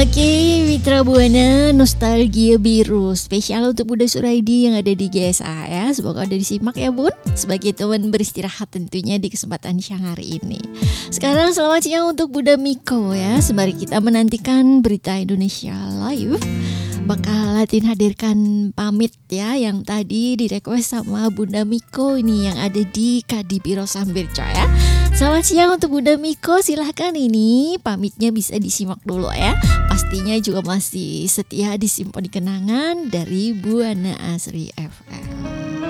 Oke, Mitra Buana Nostalgia Biru spesial untuk Bunda Suraidi yang ada di GSA ya. Semoga ada disimak ya Bun, sebagai teman beristirahat tentunya di kesempatan siang hari ini. Sekarang selamat siang untuk Bunda Miko ya. Sembari kita menantikan berita Indonesia Live, bakal Latin hadirkan pamit ya yang tadi di request sama Bunda Miko ini yang ada di Kadipiro Sambirca ya. Selamat siang untuk Bunda Miko, silahkan ini pamitnya bisa disimak dulu ya. Pastinya juga masih setia di Simponi Kenangan dari Buana Asri FM.